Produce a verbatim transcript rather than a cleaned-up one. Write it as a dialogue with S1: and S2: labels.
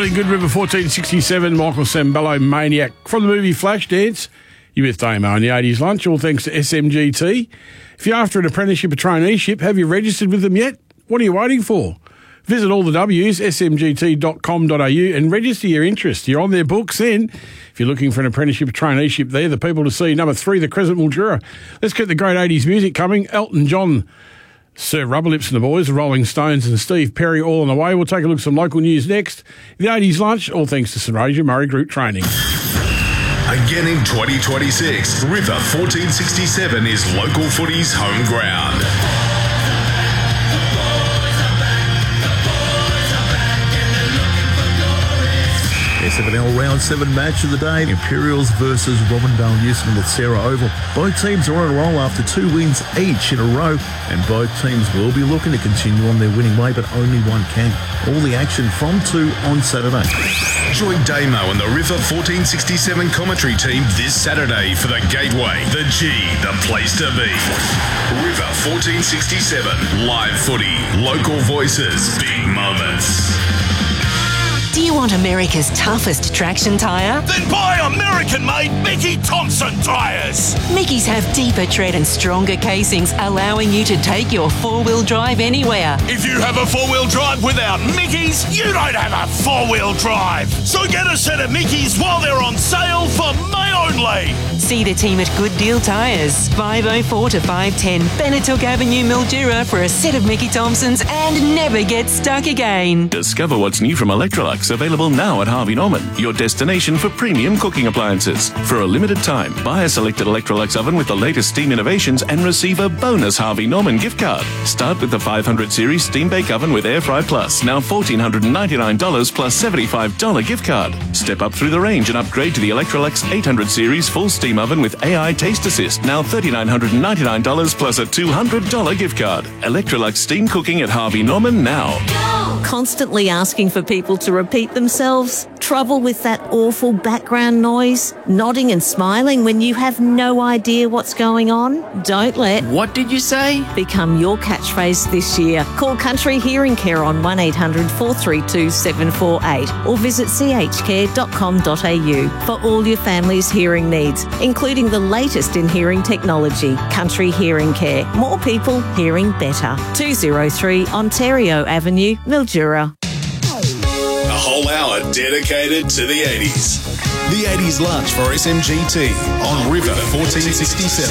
S1: Feeling Good, River fourteen sixty-seven, Michael Sembello, Maniac. From the movie Flashdance, you're with Damo on the eighties Lunch, all thanks to S M G T. If you're after an apprenticeship or traineeship, have you registered with them yet? What are you waiting for? Visit all the W's, s m g t dot com dot a u, and register your interest. You're on their books then. If you're looking for an apprenticeship or traineeship, they're the people to see. Number three, the Crescent Mildura. Let's get the great eighties music coming. Elton John, Sir Rubberlips and the Boys, the Rolling Stones and Steve Perry all on the way. We'll take a look at some local news next. The eighties Lunch, all thanks to St Rasia Murray Group Training.
S2: Again in twenty twenty-six, River fourteen sixty-seven is local footy's home ground.
S3: S F N L Round seven match of the day, Imperials versus Robindale Euston at Sarah Oval. Both teams are on a roll after two wins each in a row, and both teams will be looking to continue on their winning way, but only one can. All the action from two on Saturday.
S2: Join Damo and the River fourteen sixty-seven commentary team this Saturday for the Gateway, the G, the place to be. River fourteen sixty-seven, live footy, local voices, big moments.
S4: Do you want America's toughest traction tyre?
S5: Then buy American-made Mickey Thompson tyres.
S4: Mickey's have deeper tread and stronger casings, allowing you to take your four-wheel drive anywhere.
S5: If you have a four-wheel drive without Mickey's, you don't have a four-wheel drive. So get a set of Mickey's while they're on sale for May only.
S4: See the team at Good Deal Tyres, five oh four to five ten Benetook Avenue, Mildura, for a set of Mickey Thompsons and never get stuck again.
S6: Discover what's new from Electrolux, available now at Harvey Norman, your destination for premium cooking appliances. For a limited time, buy a selected Electrolux oven with the latest steam innovations and receive a bonus Harvey Norman gift card. Start with the five hundred series Steam Bake Oven with Air Fry Plus, now one thousand four hundred ninety-nine dollars plus seventy-five dollars gift card. Step up through the range and upgrade to the Electrolux eight hundred series Full Steam Oven with A I Taste Assist, now three thousand nine hundred ninety-nine dollars plus a two hundred dollars gift card. Electrolux Steam Cooking at Harvey Norman now.
S7: Constantly asking for people to repeat themselves? Trouble with that awful background noise? Nodding and smiling when you have no idea what's going on? Don't let
S8: What did you say?
S7: become your catchphrase this year. Call Country Hearing Care on one eight hundred four three two seven four eight or visit c h care dot com dot a u for all your family's hearing needs, including the latest in hearing technology. Country Hearing Care. More people hearing better. two oh three Ontario Avenue, Mildura.
S2: A whole hour dedicated to the eighties. The eighties Lunch for S M G T on River fourteen sixty-seven.